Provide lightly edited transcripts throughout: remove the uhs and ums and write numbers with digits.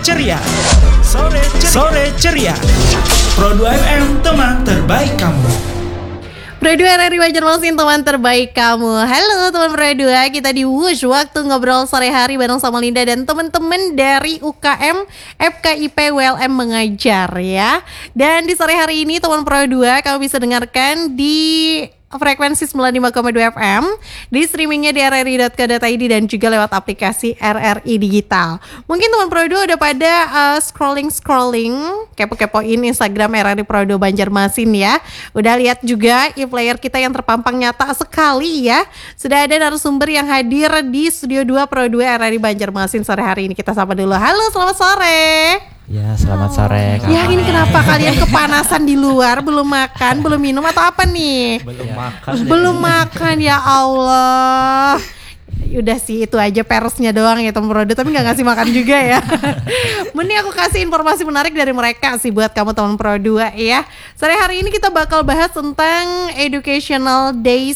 ceria. Sore ceria. Pro 2 FM, teman terbaik kamu. Pro 2 RRI Banjarmasin, teman terbaik kamu. Halo teman Pro 2, kita di Wush waktu ngobrol sore hari bareng sama Linda dan teman-teman dari UKM FKIP WLM Mengajar ya. Dan di sore hari ini teman Pro 2 kamu bisa dengarkan di frekuensi 95,2 FM, di streamingnya di rri.co.id dan juga lewat aplikasi RRI Digital. Mungkin teman Pro 2 udah pada scrolling, kepo-kepoin Instagram RRI Pro 2 Banjarmasin ya. Udah lihat juga e-player kita yang terpampang nyata sekali ya. Sudah ada narasumber yang hadir di Studio 2 Pro 2 RRI Banjarmasin sore hari ini. Kita sapa dulu. Halo, selamat sore. Ya, selamat sore. Ya, ini kenapa kalian kepanasan di luar, belum makan, belum minum atau apa nih? Belum makan ya Allah. Udah sih itu aja persnya doang ya teman Pro 2, tapi gak ngasih makan juga ya. Mending aku kasih informasi menarik dari mereka sih buat kamu teman Pro 2 ya. Sore hari ini kita bakal bahas tentang Educational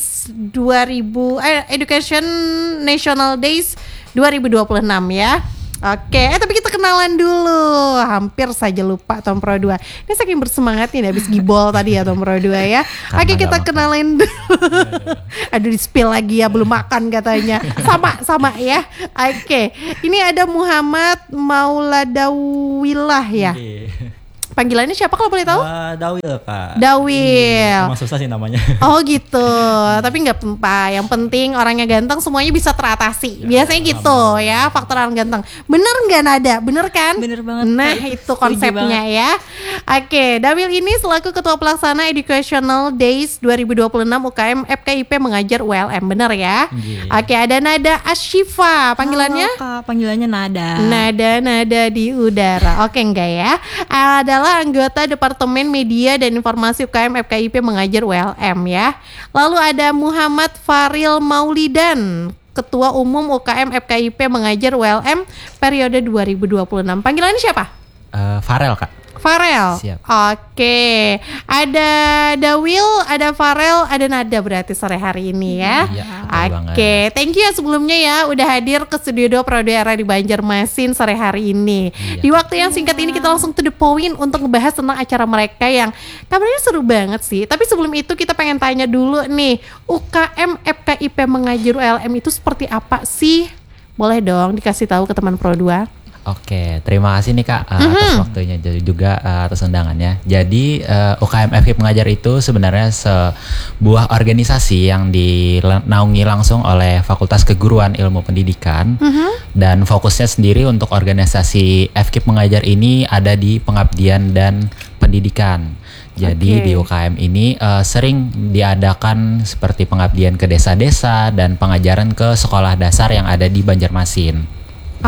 National Days 2026 ya. Oke, tapi kita kenalan dulu. Hampir saja lupa Tom Pro 2. Ini saking bersemangatnya habis gibol tadi ya Tom Pro 2 ya. Oke, kita kenalin dulu. Aduh, di spill lagi ya, belum makan katanya. Sama ya. Oke, ini ada Muhammad Mauladawillah ya. Panggilannya siapa kalau boleh tahu? Dawil, Kak. Dawil. Emang susah sih namanya. Oh gitu. Tapi nggak apa. Yang penting orangnya ganteng, semuanya bisa teratasi. Biasanya gitu ya, faktor orang ganteng. Bener nggak Nada? Bener kan? Bener banget. Nah itu konsepnya ya. Oke, Dawil ini selaku Ketua Pelaksana Educational Days 2026 UKM FKIP Mengajar ULM. Bener ya? Oke, ada Nada Ashifa. Panggilannya? Halo, Kak. Panggilannya Nada. Nada di udara. Oke enggak ya? Adalah anggota Departemen Media dan Informasi UKM FKIP Mengajar ULM ya. Lalu ada Muhammad Faril Maulidan, Ketua Umum UKM FKIP Mengajar ULM periode 2026. Panggilannya siapa? Farel, Kak. Farel. Siap. Oke. Ada Dawil, ada Farel, ada Nada berarti sore hari ini ya. Iya, oke. Thank you ya sebelumnya ya udah hadir ke Studio 2 Pro 2 RRI Banjarmasin sore hari ini. Iya. Di waktu yang singkat ini kita langsung to the point untuk ngebahas tentang acara mereka yang kabarnya seru banget sih. Tapi sebelum itu kita pengen tanya dulu nih, UKM FKIP Mengajar ULM itu seperti apa sih? Boleh dong dikasih tahu ke teman Pro 2. Oke, terima kasih nih Kak atas waktunya juga atas undangannya. Jadi UKM FKIP Mengajar itu sebenarnya sebuah organisasi yang dinaungi langsung oleh Fakultas Keguruan Ilmu Pendidikan dan fokusnya sendiri untuk organisasi FKIP Mengajar ini ada di pengabdian dan pendidikan. Jadi di UKM ini sering diadakan seperti pengabdian ke desa-desa dan pengajaran ke sekolah dasar yang ada di Banjarmasin.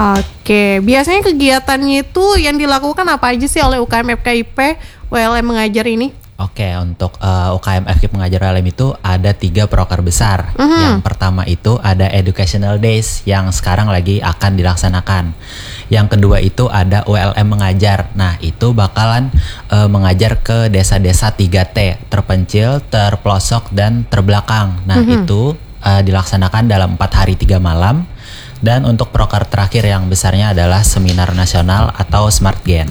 Oke, biasanya kegiatannya itu yang dilakukan apa aja sih oleh UKM FKIP WLM Mengajar ini? Oke, untuk UKM FKIP Mengajar WLM itu ada 3 proker besar. Yang pertama itu ada Educational Days yang sekarang lagi akan dilaksanakan. Yang kedua itu ada ULM Mengajar. Nah, itu bakalan mengajar ke desa-desa 3T, terpencil, terpelosok, dan terbelakang. Nah, itu dilaksanakan dalam 4 hari 3 malam. Dan untuk proker terakhir yang besarnya adalah Seminar Nasional atau Smart Gen.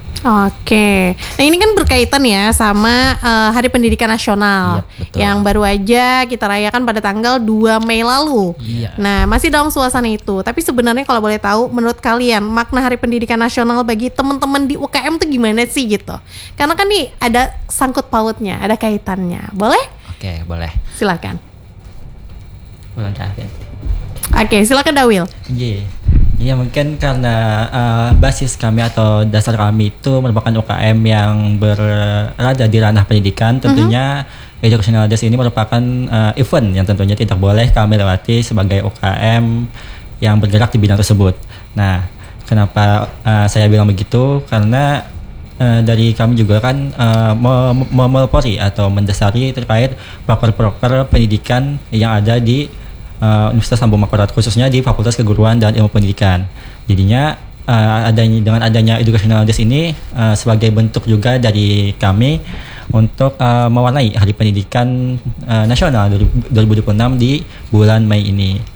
Oke, nah ini kan berkaitan ya sama Hari Pendidikan Nasional. Iya, betul. Yang baru aja kita rayakan pada tanggal 2 Mei lalu. Iya. Nah, masih dalam suasana itu. Tapi sebenarnya kalau boleh tahu, menurut kalian makna Hari Pendidikan Nasional bagi teman-teman di UKM itu gimana sih gitu? Karena kan nih ada sangkut pautnya, ada kaitannya. Boleh? Oke, boleh. Silakan. Boleh. Oke, silakan Dawil. Iya, mungkin karena basis kami atau dasar kami itu merupakan UKM yang berada di ranah pendidikan. Tentunya Educational Days ini merupakan event yang tentunya tidak boleh kami lewati sebagai UKM yang bergerak di bidang tersebut. Nah, kenapa saya bilang begitu? Karena dari kami juga kan memelopori atau mendasari terkait proker-proker pendidikan yang ada di Universitas Lambung Mangkurat, khususnya di Fakultas Keguruan dan Ilmu Pendidikan. Jadinya dengan adanya Educational Days ini sebagai bentuk juga dari kami untuk mewarnai Hari Pendidikan Nasional 2026 di bulan Mei ini.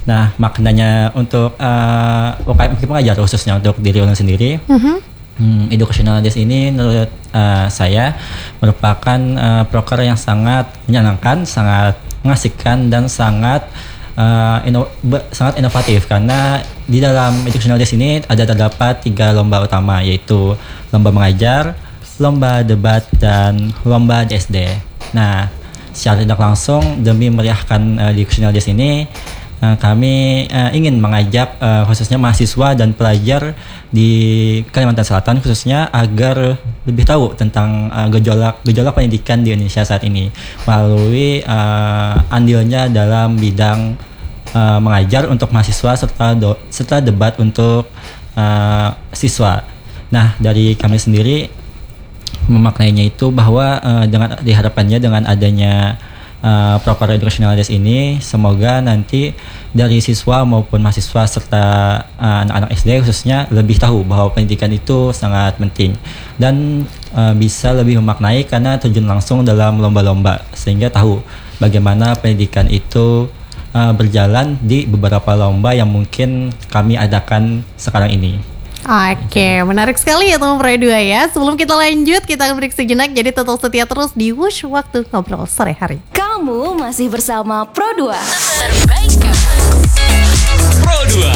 Nah, maknanya untuk UKM FKIP mengajar khususnya untuk diri Ulun sendiri. Educational Days ini menurut saya merupakan proker yang sangat menyenangkan, sangat mengasihkan dan sangat sangat inovatif karena di dalam Educational Days ini terdapat 3 lomba utama, yaitu lomba mengajar, lomba debat, dan lomba DSD. Nah, secara tidak langsung demi meriahkan Educational Days ini, kami ingin mengajak khususnya mahasiswa dan pelajar di Kalimantan Selatan khususnya agar lebih tahu tentang gejolak pendidikan di Indonesia saat ini melalui andilnya dalam bidang mengajar untuk mahasiswa serta debat untuk siswa. Nah, dari kami sendiri memaknainya itu bahwa dengan diharapkannya dengan adanya proker Educational Days ini, semoga nanti dari siswa maupun mahasiswa serta anak-anak SD khususnya lebih tahu bahwa pendidikan itu sangat penting dan bisa lebih memaknai karena terjun langsung dalam lomba-lomba, sehingga tahu bagaimana pendidikan itu berjalan di beberapa lomba yang mungkin kami adakan sekarang ini. Oke, menarik sekali ya teman Pro 2 ya. Sebelum kita lanjut, kita akan break sejenak. Jadi tetap setia terus di Wush Waktu Ngobrol Sore Hari. Kamu masih bersama Pro 2 Terbaik kamu. Pro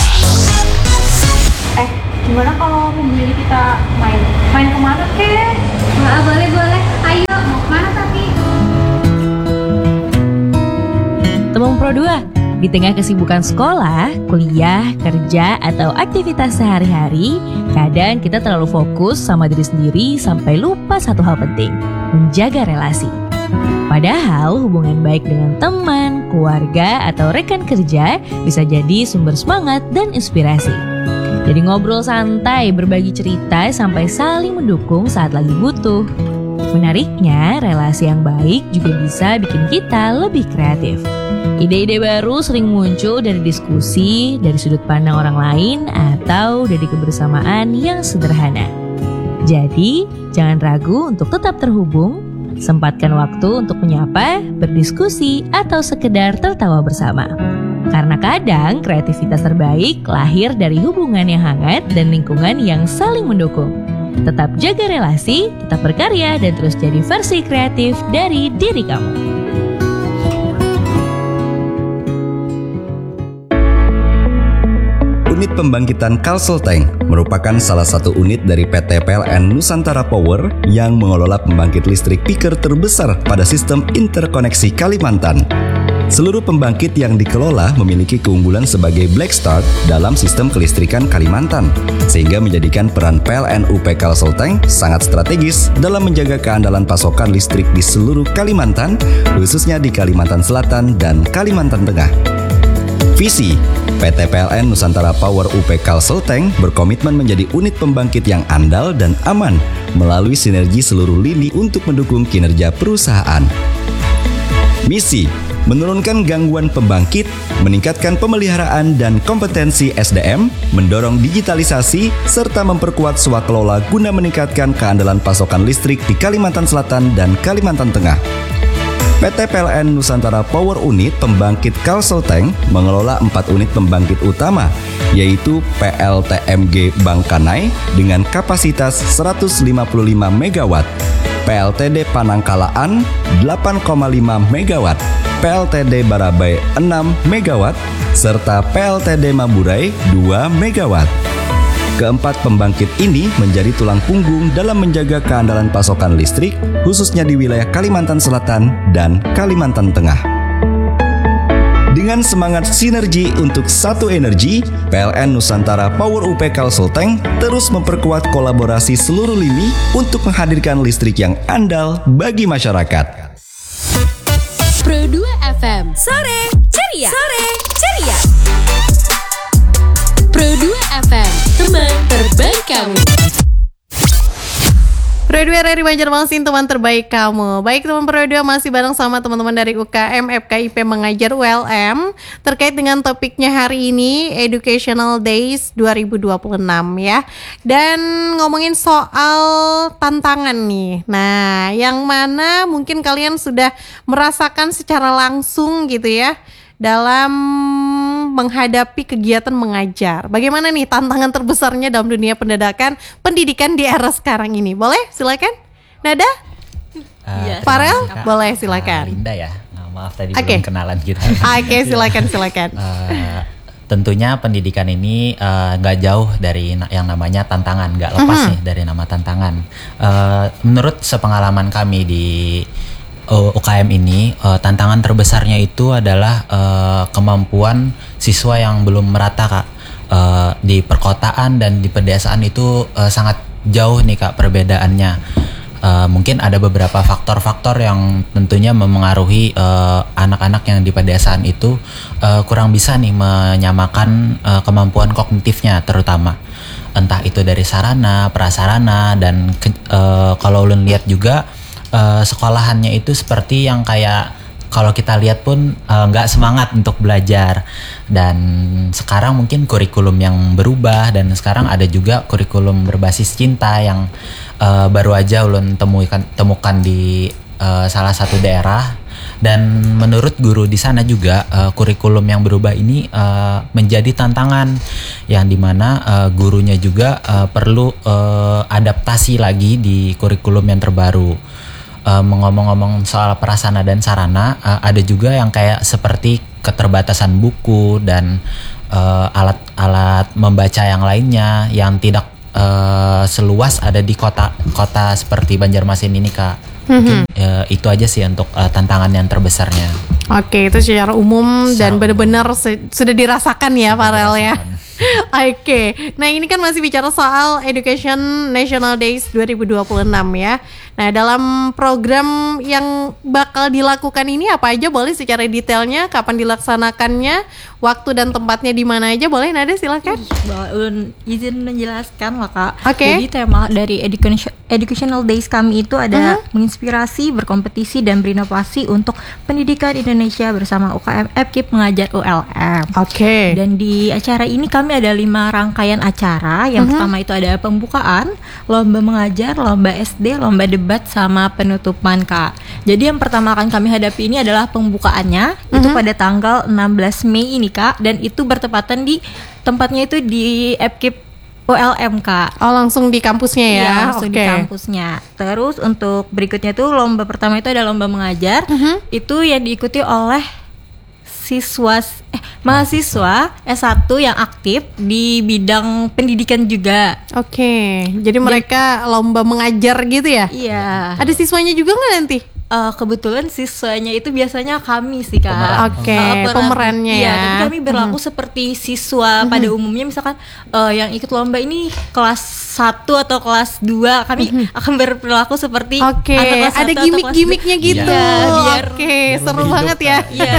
2. Gimana kalau memilih kita main kemana kek? Boleh. Ayo, mau kemana tapi? Teman Pro 2, di tengah kesibukan sekolah, kuliah, kerja, atau aktivitas sehari-hari, kadang kita terlalu fokus sama diri sendiri sampai lupa satu hal penting, menjaga relasi. Padahal hubungan baik dengan teman, keluarga, atau rekan kerja bisa jadi sumber semangat dan inspirasi. Jadi ngobrol santai, berbagi cerita sampai saling mendukung saat lagi butuh. Menariknya, relasi yang baik juga bisa bikin kita lebih kreatif. Ide-ide baru sering muncul dari diskusi, dari sudut pandang orang lain, atau dari kebersamaan yang sederhana. Jadi, jangan ragu untuk tetap terhubung, sempatkan waktu untuk menyapa, berdiskusi, atau sekedar tertawa bersama. Karena kadang kreativitas terbaik lahir dari hubungan yang hangat dan lingkungan yang saling mendukung. Tetap jaga relasi, tetap berkarya, dan terus jadi versi kreatif dari diri kamu. Unit Pembangkitan Kalselteng merupakan salah satu unit dari PT PLN Nusantara Power yang mengelola pembangkit listrik peaker terbesar pada sistem interkoneksi Kalimantan. Seluruh pembangkit yang dikelola memiliki keunggulan sebagai black start dalam sistem kelistrikan Kalimantan, sehingga menjadikan peran PLN UP Kalselteng sangat strategis dalam menjaga keandalan pasokan listrik di seluruh Kalimantan, khususnya di Kalimantan Selatan dan Kalimantan Tengah. Visi PT PLN Nusantara Power UP Kalselteng berkomitmen menjadi unit pembangkit yang andal dan aman melalui sinergi seluruh lini untuk mendukung kinerja perusahaan. Misi: menurunkan gangguan pembangkit, meningkatkan pemeliharaan dan kompetensi SDM, mendorong digitalisasi, serta memperkuat swakelola guna meningkatkan keandalan pasokan listrik di Kalimantan Selatan dan Kalimantan Tengah. PT PLN Nusantara Power Unit Pembangkit Kalselteng mengelola 4 unit pembangkit utama, yaitu PLTMG Bangkanai dengan kapasitas 155 MW, PLTD Panangkalaan 8,5 MW, PLTD Barabai 6 MW, serta PLTD Maburai 2 MW. Keempat pembangkit ini menjadi tulang punggung dalam menjaga keandalan pasokan listrik, khususnya di wilayah Kalimantan Selatan dan Kalimantan Tengah. Dengan semangat sinergi untuk satu energi, PLN Nusantara Power UP Kalselteng terus memperkuat kolaborasi seluruh lini untuk menghadirkan listrik yang andal bagi masyarakat. Pro 2 FM Sore Ceria. Pro 2 FM, teman terbaik kamu. Pro 2 RRI Banjarmasin, teman terbaik kamu. Baik teman Pro 2, masih bareng sama teman-teman dari UKM FKIP Mengajar ULM terkait dengan topiknya hari ini, Educational Days 2026 ya. Dan ngomongin soal tantangan nih. Nah, yang mana mungkin kalian sudah merasakan secara langsung gitu ya dalam menghadapi kegiatan mengajar. Bagaimana nih tantangan terbesarnya dalam dunia pendidikan di era sekarang ini? Boleh, silakan. Nada? Farel? Boleh, silakan. Linda ya. Maaf tadi Oke. belum kenalan kita. Oke, silakan. Tentunya pendidikan ini nggak jauh dari yang namanya tantangan, nggak lepas nih dari nama tantangan. Menurut sepengalaman kami di UKM ini, tantangan terbesarnya itu adalah kemampuan siswa yang belum merata, Kak. Di perkotaan dan di pedesaan itu sangat jauh nih, Kak, perbedaannya. Mungkin ada beberapa faktor-faktor yang tentunya memengaruhi anak-anak yang di pedesaan itu kurang bisa nih menyamakan kemampuan kognitifnya, terutama entah itu dari sarana, prasarana, dan kalau ulun lihat juga sekolahannya itu seperti yang kayak kalau kita lihat pun nggak semangat untuk belajar. Dan sekarang mungkin kurikulum yang berubah, dan sekarang ada juga kurikulum berbasis cinta yang baru aja ulun temukan di salah satu daerah. Dan menurut guru di sana juga kurikulum yang berubah ini menjadi tantangan, yang dimana gurunya juga perlu adaptasi lagi di kurikulum yang terbaru. Ngomong-ngomong soal prasarana dan sarana, ada juga yang kayak seperti keterbatasan buku dan alat-alat membaca yang lainnya yang tidak seluas ada di kota seperti Banjarmasin ini, Kak. Mungkin itu aja sih untuk tantangan yang terbesarnya. Oke, itu secara umum dan benar-benar sudah dirasakan ya, Farel ya. Oke, nah ini kan masih bicara soal Education National Days 2026 ya. Nah, dalam program yang bakal dilakukan ini apa aja, boleh secara detailnya, kapan dilaksanakannya, waktu dan tempatnya di mana aja, boleh? Nada, silakan. Ulun izin menjelaskan lah, Kak. Oke. Jadi tema dari Educational Days kami itu ada menginspirasi, berkompetisi, dan berinovasi untuk pendidikan Indonesia bersama UKM FKIP Mengajar ULM. Oke. Dan di acara ini kami ada 5 rangkaian acara. Yang pertama itu ada pembukaan, lomba mengajar, lomba SD, lomba debat, sama penutupan, Kak. Jadi yang pertama akan kami hadapi ini adalah pembukaannya. Itu pada tanggal 16 Mei ini, Kak. Dan itu bertepatan di tempatnya itu di FKIP ULM, Kak. Oh, langsung di kampusnya ya? Iya, langsung di kampusnya. Terus untuk berikutnya tuh lomba pertama itu ada lomba mengajar. Itu yang diikuti oleh mahasiswa S1 yang aktif di bidang pendidikan juga. Oke, jadi mereka lomba mengajar gitu ya? Iya. Ada siswanya juga nggak nanti? Kebetulan siswanya itu biasanya kami sih, Kak. Oke, pemerannya iya, ya. tapi kami berlaku seperti siswa pada umumnya. Misalkan yang ikut lomba ini kelas 1 atau kelas 2, kami akan berperilaku seperti Oke, anak kelas 1 ada atau gimmick-gimmicknya kelas 2. gitu. Iya, biar Oke, seru banget ya. Iya.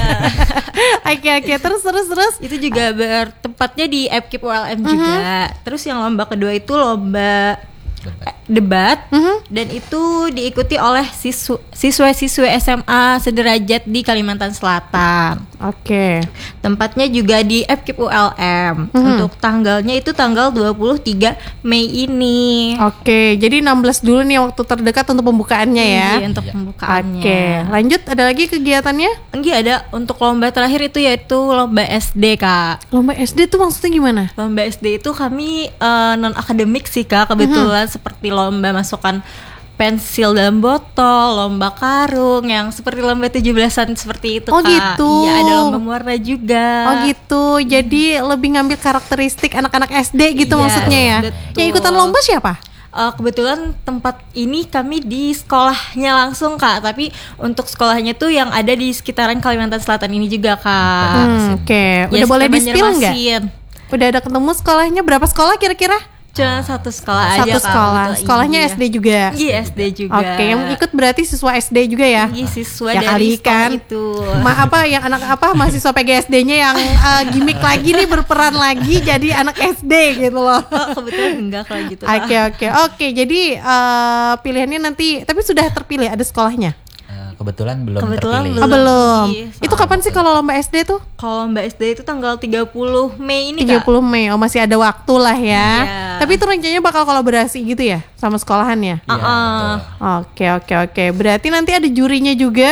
Oke, terus. Itu juga bertempatnya di FKIP ULM juga. Terus yang lomba kedua itu lomba debat, dan itu diikuti oleh siswa-siswa SMA sederajat di Kalimantan Selatan. Oke. Tempatnya juga di FKIP ULM. Untuk tanggalnya itu tanggal 23 Mei ini. Oke, jadi 16 dulu nih waktu terdekat untuk pembukaannya ya. Iya, untuk pembukaannya. Oke, lanjut, ada lagi kegiatannya? Enggak, ada untuk lomba terakhir itu yaitu lomba SD, Kak. Lomba SD tuh maksudnya gimana? Lomba SD itu kami non akademik sih, Kak. Kebetulan seperti lomba masukkan pensil dalam botol, lomba karung, yang seperti lomba 17-an seperti itu, Oh, Kak. gitu. Iya, ada lomba mewarna juga. Oh gitu, jadi lebih ngambil karakteristik anak-anak SD gitu Iya, maksudnya ya. betul. Yang ikutan lomba siapa? Kebetulan tempat ini kami di sekolahnya langsung, Kak. Tapi untuk sekolahnya tuh yang ada di sekitaran Kalimantan Selatan ini juga, Kak. Oke, Ya, udah boleh sekitar di-spill nggak? Banjarmasin. Udah ada ketemu sekolahnya, berapa sekolah kira-kira? Cuma satu sekolah aja, Satu Kak. sekolah, Kebetulan. sekolahnya Iya. SD juga. Iya, SD juga. Oke, yang ikut berarti siswa SD juga ya? Iya, siswa Ya dari kali sekolah kan. itu. Yang anak mahasiswa PGSD-nya yang gimmick lagi nih, berperan lagi jadi anak SD gitu loh. Kebetulan enggak kalau gitu, Kak. Oke, jadi pilihannya nanti, tapi sudah terpilih ada sekolahnya? Kebetulan belum Kebetulan terpilih. Belum. Iya, Itu kapan sih kalau lomba SD tuh? Kalau Mbak SD itu tanggal 30 Mei ini, 30 Kak. Mei. Oh, masih ada waktu lah ya. Iya. Tapi itu rencananya bakal kolaborasi gitu ya sama sekolahannya. Iya, betul. Oke. Berarti nanti ada jurinya juga.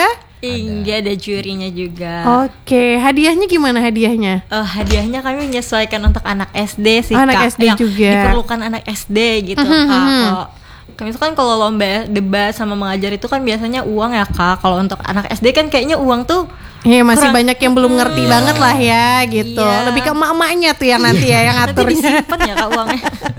Iya, ada jurinya juga. Oke, hadiahnya gimana hadiahnya? Hadiahnya kami menyesuaikan untuk anak SD sih, Anak Kak. SD yang juga. diperlukan anak SD gitu, Kak. Kami itu kan kalau lomba debat sama mengajar itu kan biasanya uang ya, Kak. Kalau untuk anak SD kan kayaknya uang tuh Iya, masih kurang- banyak yang belum ngerti banget lah ya gitu. Iya. Lebih ke emak-emaknya tuh yang nanti ya yang nanti ngaturnya. disimpan ya, Kak, uangnya.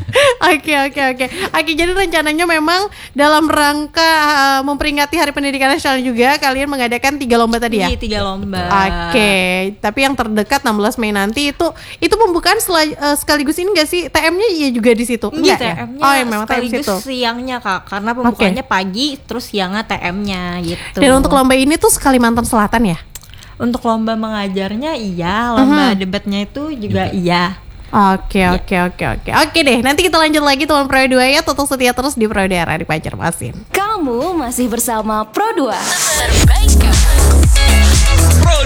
Oke, jadi rencananya memang dalam rangka memperingati Hari Pendidikan Nasional juga kalian mengadakan 3 lomba tadi ya? Iya, 3 lomba. Oke, tapi yang terdekat 16 Mei nanti itu pembukaan sekaligus ini enggak sih? TM-nya iya juga di situ? Iya, Enggak ya? TM-nya Oh, ya, memang TM sekaligus situ. siangnya, Kak. Karena pembukaannya pagi, terus siangnya TM-nya gitu. Dan untuk lomba ini tuh Kalimantan Selatan ya? Untuk lomba mengajarnya iya, lomba debatnya itu juga iya. Oke deh, nanti kita lanjut lagi teman Pro 2 ya. Tetap setia terus di Pro 2 RRI Banjarmasin. Kamu masih bersama Pro 2. Pro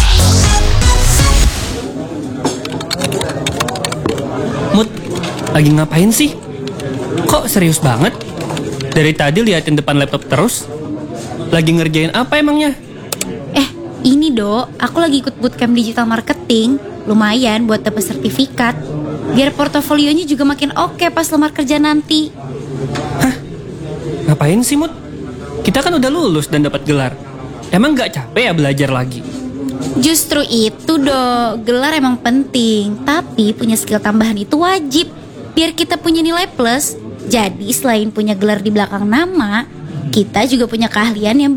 2. Mut, lagi ngapain sih? Kok serius banget? Dari tadi liatin depan laptop terus. Lagi ngerjain apa emangnya? Ini Dok, aku lagi ikut bootcamp digital marketing. Lumayan buat dapat sertifikat. Biar portofolionya juga makin oke pas lamar kerja nanti. Ngapain sih, Mut? Kita kan udah lulus dan dapat gelar. Emang gak capek ya belajar lagi? Justru itu Dok, gelar emang penting. Tapi punya skill tambahan itu wajib. Biar kita punya nilai plus. Jadi selain punya gelar di belakang nama, kita juga punya keahlian yang